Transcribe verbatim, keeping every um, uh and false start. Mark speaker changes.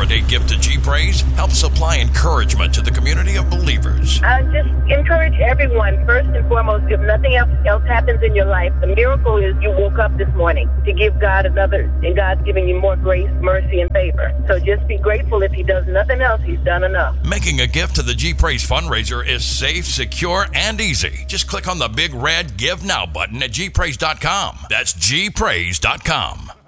Speaker 1: holiday gift to G Praise helps supply encouragement to the community of believers.
Speaker 2: I just encourage everyone, first and foremost, if nothing else, else happens in your life, the miracle is you woke up this morning to give God another, and God's giving you more grace, mercy, and favor. So just be grateful. If he does nothing else, he's done enough.
Speaker 1: Making a gift to the G Praise fundraiser is safe, secure, and easy. Just click on the big red Give Now button at G Praise dot com. That's G Praise dot com.